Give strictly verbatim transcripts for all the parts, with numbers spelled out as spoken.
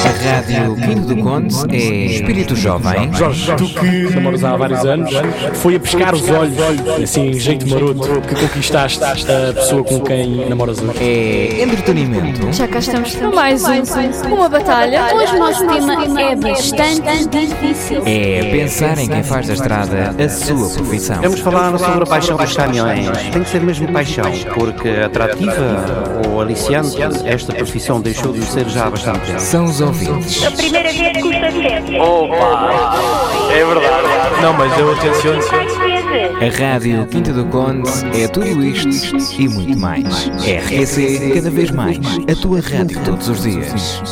A Rádio Quinto do Conde é espírito jovem. Jorge, tu que namoras há vários anos, foi a pescar os olhos, assim, em jeito maroto, que conquistaste a pessoa com quem namoras hoje. É entretenimento. Já cá estamos para mais um, uma batalha. Hoje o nosso tema é bastante difícil. É pensar em quem faz da estrada a sua profissão. Vamos falar sobre a paixão dos caminhões. Tem que ser mesmo paixão, porque atrativa ou aliciante, esta profissão deixou de ser já há bastante tempo. São os ouvintes. A primeira vez custa sempre. Opa! É verdade. Não, mas eu atenciono. A Rádio Quinta do Conde é tudo isto e muito mais. R Q C, cada vez mais. A tua rádio todos os dias.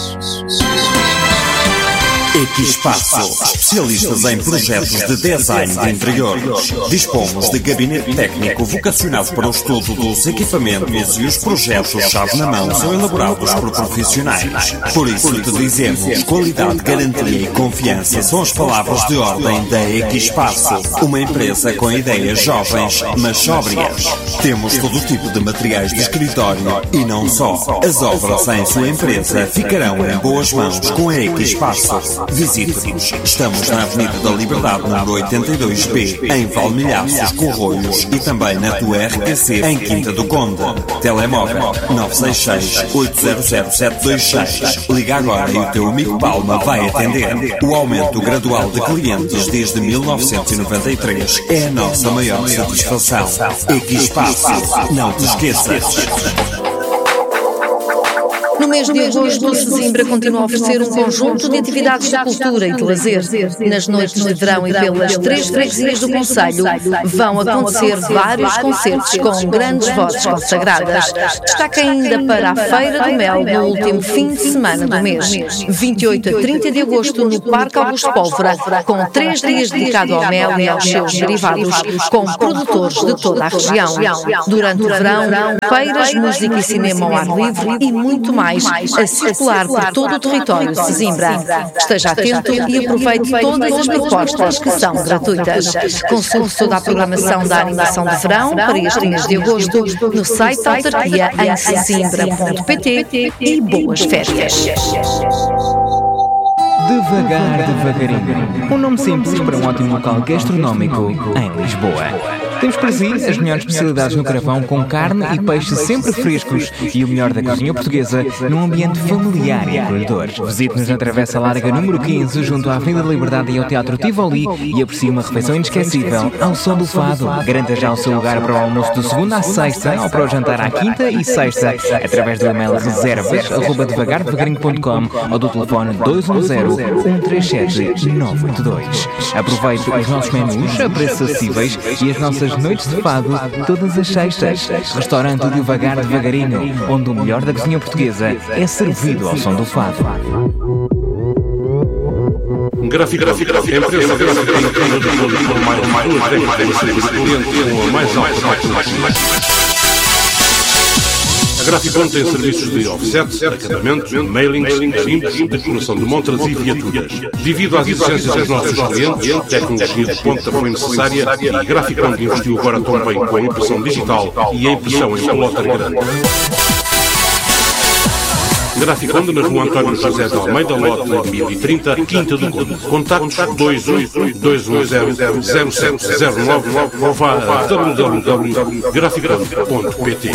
Equipaço, especialistas em projetos de design de interiores. Dispomos de gabinete técnico vocacionado para o estudo dos equipamentos e os projetos-chave na mão são elaborados por profissionais. Por isso te dizemos, qualidade, garantia e confiança são as palavras de ordem da Equipaço, uma empresa com ideias jovens, mas sóbrias. Temos todo tipo de materiais de escritório e não só. As obras em sua empresa ficarão em boas mãos com a Equipaço. Visite-nos. Estamos na Avenida da Liberdade, número oitenta e dois B, em Valmilhaços, Corroios, e também na tua R Q C, em Quinta do Conde. Telemóvel nove seis seis, oito zero zero, sete dois seis. Liga agora e o teu amigo Palma vai atender. O aumento gradual de clientes desde mil novecentos e noventa e três é a nossa maior satisfação. Equipaço, não te esqueças. No mês de agosto, o Sesimbra continua a oferecer um conjunto de atividades de cultura e de lazer. Nas noites de verão e pelas três freguesias do concelho vão acontecer vários concertos com grandes vozes consagradas. Destaca ainda para a Feira do Mel no último fim de semana do mês, vinte e oito a trinta de agosto, no Parque Augusto Pólvora, com três dias dedicados ao mel e aos seus derivados, com produtores de toda a região. Durante o verão, feiras, música e cinema ao ar livre e muito mais a circular por todo o território de Sesimbra. Esteja atento e aproveite todas as propostas que são gratuitas. Consulte toda a programação da animação de verão para este mês de agosto no site da autarquia em sesimbra ponto pt e boas férias. Devagar, devagarinho. Um nome simples para um ótimo local gastronómico em Lisboa. Temos para si as melhores especialidades no carvão, com carne e peixe sempre frescos e o melhor da cozinha portuguesa num ambiente familiar e acolhedor. Visite-nos na Travessa Larga número quinze, junto à Avenida da Liberdade e ao Teatro Tivoli, e aprecie uma refeição inesquecível ao som do fado. Garanta já o seu lugar para o almoço de segunda à sexta ou para o jantar à quinta e sexta através do e-mail reservas arroba devagar devagarinho ponto com ou do telefone dois um zero, um três sete, nove oito dois. Aproveite os nossos menus a preços acessíveis e as nossas noites de fado todas as sextas. Restaurante Devagar Devagarinho, onde o melhor da cozinha portuguesa é servido ao som do fado. Gráfico, gráfico, gráfico, empresa gráfica com mais duas décadas de cliente com a mais alta. A Graficon tem serviços de offset, acabamentos, mailings, limpos, decoração de montras e viaturas. Devido às exigências dos nossos clientes, a tecnologia de ponta foi necessária e a Graficon investiu agora também com a impressão digital e a impressão em plotter grande. Graficon na rua António José de Almeida, lote mil e trinta, Quinta do Conde. Contactos dois oito dois um zero zero sete zero nove ou vá a w w w ponto graficon ponto p t.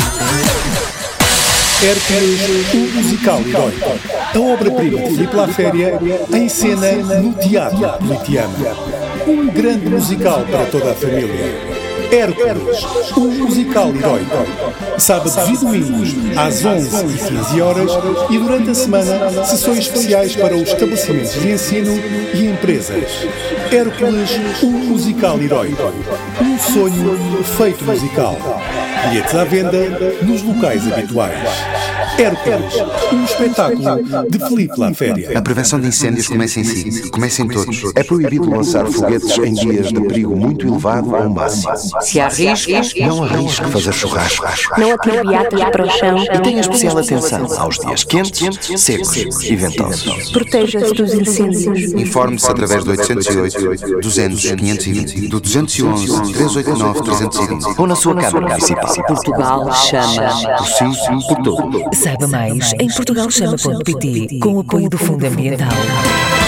Hércules, o musical herói. A obra-prima de Filipe Laféria em cena no Teatro Politeama. Um grande musical para toda a família. Hércules, o musical herói. Sábados e domingos, às onze e quinze horas, e durante a semana, sessões especiais para os estabelecimentos de ensino e empresas. Hércules, o musical herói. Um sonho feito musical. Bilhetes à venda nos locais habituais. Hércules, um espetáculo de Filipe Laféria. A prevenção de incêndios começa em si, começa em todos. É proibido lançar foguetes em dias de perigo muito elevado ao máximo. Se há riscos, não arrisque fazer churrasco. Não atire beatas para o chão. E tenha especial atenção aos dias quentes, secos e ventosos. Proteja-se dos incêndios. Informe-se através do oitocentos e oito, duzentos, quinhentos e vinte, do duzentos e onze, trezentos e oitenta e nove, trezentos e vinte ou na sua Câmara Municipal. Portugal chama. Por sim, por tudo. Saiba mais em portugal chama ponto pt com o apoio do Fundo Ambiental.